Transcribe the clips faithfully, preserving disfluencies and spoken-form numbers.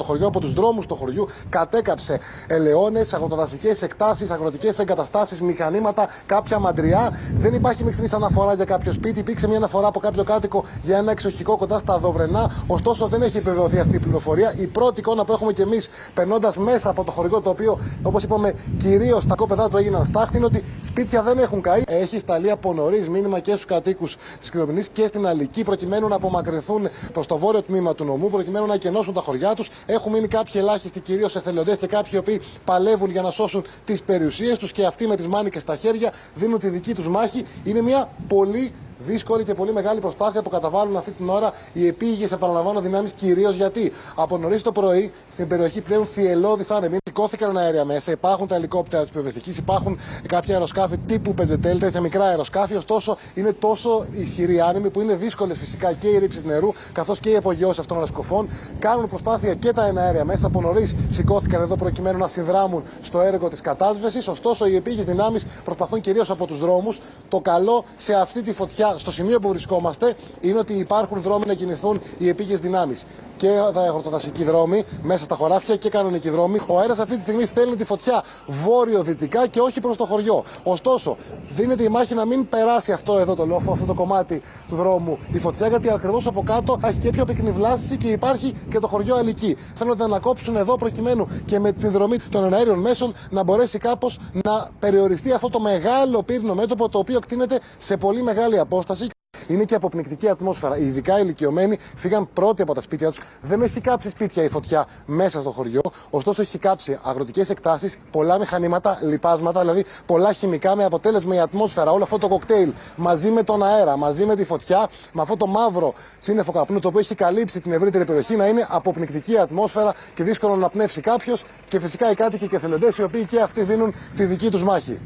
χωριό, από τους δρόμους του χωριού, κατέκαψε ελαιώνες, αγροτοδασικές εκτάσεις, αγροτικές εγκαταστάσεις, μηχανήματα, κάποια μαντριά. Δεν υπάρχει μέχρι στιγμής αναφορά για κάποιο σπίτι. Υπήρξε μια αναφορά από κάποιο κάτοικο για ένα εξοχικό κοντά στα Δοβρενά. Ωστόσο, δεν έχει επιβεβαιωθεί αυτή η πληροφορία. Η πρώτη εικόνα που έχουμε κι εμείς περνώντας μέσα από το χωριό, το οποίο, όπως είπαμε, κυρίως τα κόπεδά του έγιναν στάχτη, είναι ότι σπίτια δεν έχουν καεί. Έχει σταλεί από νωρίς μήνυμα και στους κατοίκους της Κρυομηνής και στην Αλική, προκειμένου να απομακρυνθούν προς το βόρειο τμήμα του νομού, προκειμένου να εκενώσουν τα χωριά τους. Έχουν μείνει κάποιοι ελάχιστοι, κυρίως εθελοντές και κάποιοι οι οποίοι παλεύουν για να σώσουν τις περιουσίες τους και αυτοί με τις μάνικες στα χέρια δίνουν τη δική τους μάχη. Είναι μια πολύ δύσκολη και πολύ μεγάλη προσπάθεια που καταβάλουν αυτή την ώρα οι επίγειες, επαναλαμβάνω, δυνάμεις, κυρίως γιατί από νωρίς το πρωί στην περιοχή πλέον θυελλώδης άνεμοι. Σηκώθηκαν αέρια μέσα, υπάρχουν τα ελικόπτερα της πυροσβεστικής, υπάρχουν κάποια αεροσκάφη τύπου Πετζετέλ, τέτοια μικρά αεροσκάφη. Ωστόσο, είναι τόσο ισχυροί άνεμοι που είναι δύσκολες φυσικά και οι ρήψεις νερού καθώς και οι απογειώσεις αυτών των ασκοφών. Κάνουν προσπάθεια και τα εναέρια μέσα. Από νωρίς σηκώθηκαν εδώ προκειμένου να συνδράμουν στο έργο της κατάσβεσης. Ωστόσο, οι επίγειες δυνάμεις προσπαθούν κυρίως από τους δρόμους. Το καλό σε αυτή τη φωτιά, στο σημείο που βρισκόμαστε, είναι ότι υπάρχουν δρόμοι να κινηθούν οι επίγειες δυνάμεις. Και τα αγροτοδασικοί δρόμοι μέσα στα χωράφια και κανονικοί δρόμοι. Ο αέρας αυτή τη στιγμή στέλνει τη φωτιά βόρειο-δυτικά και όχι προς το χωριό. Ωστόσο, δίνεται η μάχη να μην περάσει αυτό εδώ το λόφο, αυτό το κομμάτι του δρόμου η φωτιά, γιατί ακριβώς από κάτω έχει και πιο πυκνή βλάστηση και υπάρχει και το χωριό Αλική. Θέλουν να ανακόψουν εδώ προκειμένου και με τη συνδρομή των εναέριων μέσων να μπορέσει κάπως να περιοριστεί αυτό το μεγάλο πύρινο μέτωπο, το οποίο κτίνεται σε πολύ μεγάλη απόσταση. Είναι και αποπνικτική ατμόσφαιρα. Ειδικά οι ηλικιωμένοι φύγαν πρώτοι από τα σπίτια τους. Δεν έχει κάψει σπίτια η φωτιά μέσα στο χωριό. Ωστόσο, έχει κάψει αγροτικές εκτάσεις, πολλά μηχανήματα, λιπάσματα, δηλαδή πολλά χημικά, με αποτέλεσμα η ατμόσφαιρα, όλο αυτό το κοκτέιλ μαζί με τον αέρα, μαζί με τη φωτιά, με αυτό το μαύρο σύννεφο καπνού, το οποίο έχει καλύψει την ευρύτερη περιοχή, να είναι αποπνικτική ατμόσφαιρα και δύσκολο να πνεύσει κάποιος. Και φυσικά οι κάτοικοι και εθελοντές, οι οποίοι και αυτοί δίνουν τη δική τους μάχη.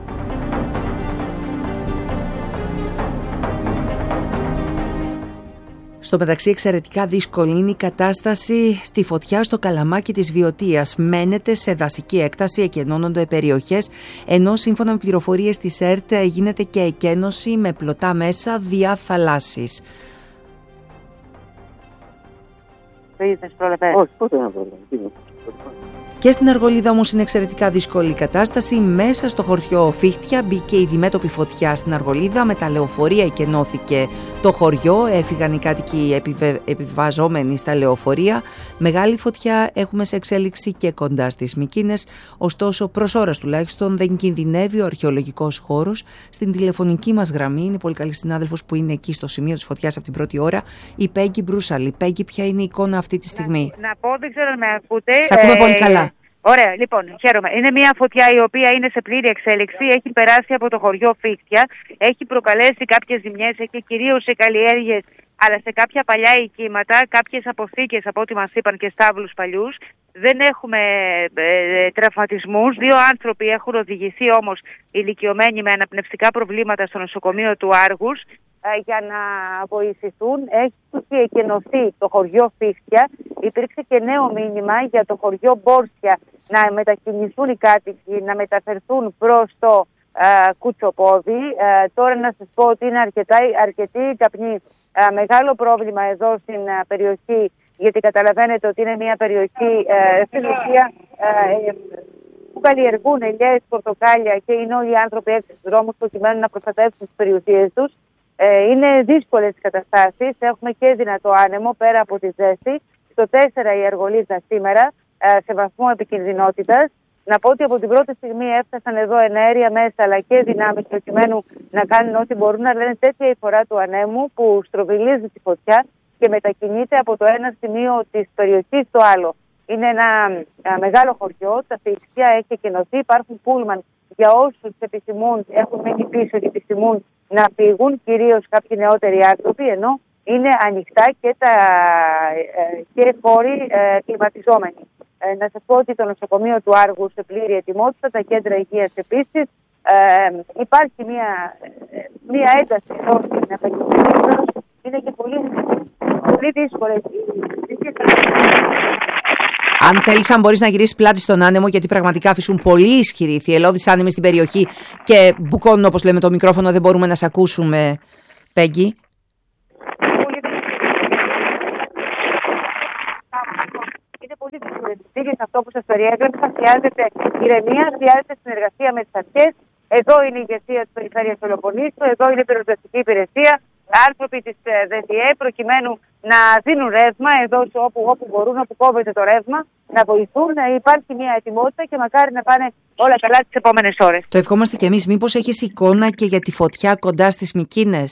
Στο μεταξύ, εξαιρετικά δύσκολη είναι η κατάσταση στη φωτιά στο Καλαμάκι της Βιωτίας. Μένεται σε δασική έκταση, εκενώνονται περιοχές, ενώ σύμφωνα με πληροφορίες της ΕΡΤ γίνεται και εκένωση με πλωτά μέσα διά θαλάσσης. Όχι, πότε να προλαβαίνω. Και στην Αργολίδα όμως είναι εξαιρετικά δύσκολη η κατάσταση. Μέσα στο χωριό Φίχτια μπήκε η διμέτωπη φωτιά στην Αργολίδα. Με τα λεωφορεία εκενώθηκε το χωριό. Έφυγαν οι κάτοικοι επιβε... επιβαζόμενοι στα λεωφορεία. Μεγάλη φωτιά έχουμε σε εξέλιξη και κοντά στις Μυκήνες. Ωστόσο, προς ώρας τουλάχιστον δεν κινδυνεύει ο αρχαιολογικός χώρος. Στην τηλεφωνική μας γραμμή είναι πολύ καλή συνάδελφος που είναι εκεί στο σημείο της φωτιάς από την πρώτη ώρα, η Πέγγι Μπρούσαλη. Πέγγι, ποια είναι η εικόνα αυτή τη στιγμή? Να, να πω, δεν ξέρω αν με ακούτε. Σ' ακούμε ε... πολύ καλά. Ωραία, λοιπόν, χαίρομαι. Είναι μια φωτιά η οποία είναι σε πλήρη εξέλιξη, έχει περάσει από το χωριό Φίχτια, έχει προκαλέσει κάποιες ζημιές, έχει κυρίως σε καλλιέργειες, αλλά σε κάποια παλιά οικίματα, κάποιες αποθήκες από ό,τι μας είπαν και στάβλους παλιούς. Δεν έχουμε ε, τραυματισμούς. Δύο άνθρωποι έχουν οδηγηθεί όμως ηλικιωμένοι με αναπνευστικά προβλήματα στο νοσοκομείο του Άργους ε, για να βοηθηθούν. Έχει εκενωθεί το χωριό Φίχτια. Υπήρξε και νέο μήνυμα για το χωριό Μπόρσια να μετακινηθούν οι κάτοικοι, να μεταφερθούν προς το ε, Κουτσοπόδι. Ε, τώρα να σας πω ότι είναι αρκετά, αρκετή καπνή. Ε, μεγάλο πρόβλημα εδώ στην ε, περιοχή, γιατί καταλαβαίνετε ότι είναι μια περιοχή ε, στην ουσία ε, που καλλιεργούν ελιές, πορτοκάλια και είναι όλοι οι άνθρωποι έξω στους δρόμους προκειμένου να προστατεύσουν τις περιουσίες τους. Ε, είναι δύσκολες οι καταστάσεις, έχουμε και δυνατό άνεμο πέρα από τη ζέστη. Στο τέσσερα η Αργολίδα σήμερα, ε, σε βαθμό επικινδυνότητας. Να πω ότι από την πρώτη στιγμή έφτασαν εδώ εναέρια μέσα αλλά και δυνάμεις προκειμένου να κάνουν ό,τι μπορούν, να λένε τέτοια η φορά του ανέμου που στροβιλίζει τη φωτιά και μετακινείται από το ένα σημείο της περιοχής στο άλλο. Είναι ένα α, μεγάλο χωριό, τα Φίχτια έχει εκενωθεί, υπάρχουν πούλμαν για όσους επιθυμούν, έχουν μείνει πίσω και επιθυμούν να φύγουν, κυρίως κάποιοι νεότεροι άνθρωποι, ενώ είναι ανοιχτά και, τα, ε, και χώροι ε, κλιματιζόμενοι. Ε, να σας πω ότι το νοσοκομείο του Άργου σε πλήρη ετοιμότητα, τα κέντρα υγείας επίσης. Ε, υπάρχει μια, μια ένταση εδώ στην επικοινωνία. Είναι και πολύ, πολύ δύσκολες. Αν θέλεις, αν μπορείς να γυρίσεις πλάτη στον άνεμο, γιατί πραγματικά αφήσουν πολύ ισχυροί θυελλώδεις άνεμοι στην περιοχή και μπουκώνουν, όπως λέμε, το μικρόφωνο, δεν μπορούμε να σε ακούσουμε, Πέγγι. ότι τις συνθήκες αυτό που σας περιέγραψα χρειάζεται ηρεμία, χρειάζεται συνεργασία με τις αρχές. Εδώ είναι η ηγεσία της Περιφέρειας Πελοποννήσου, εδώ είναι η πυροσβεστική υπηρεσία, άνθρωποι της ΔΔΕ προκειμένου να δίνουν ρεύμα εδώ όπου, όπου μπορούν, όπου κόβεται το ρεύμα, να βοηθούν, να υπάρχει μια ετοιμότητα και μακάρι να πάνε όλα καλά τις επόμενες ώρες. Το ευχόμαστε κι εμείς. Μήπως έχεις εικόνα και για τη φωτιά κοντά στις Μυκήνες?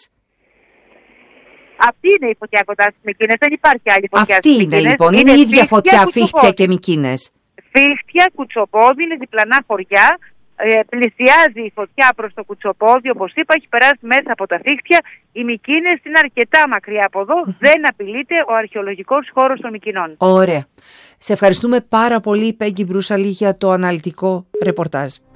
Αυτή είναι η φωτιά κοντά στις Μυκήνες, δεν υπάρχει άλλη φωτιά. Αυτή στις είναι Μυκήνες. λοιπόν, είναι, είναι η ίδια φωτιά, Φίχτια και Μυκήνες. Φίχτια, Κουτσοπόδι, είναι διπλανά χωριά. Ε, πλησιάζει η φωτιά προς το Κουτσοπόδι, όπως είπα, έχει περάσει μέσα από τα Φίχτια. Οι Μυκήνες είναι αρκετά μακριά από εδώ, mm-hmm. δεν απειλείται ο αρχαιολογικός χώρος των Μυκηνών. Ωραία. Σε ευχαριστούμε πάρα πολύ, Πέγγι Μπρούσαλη, για το αναλυτικό ρεπορτάζ.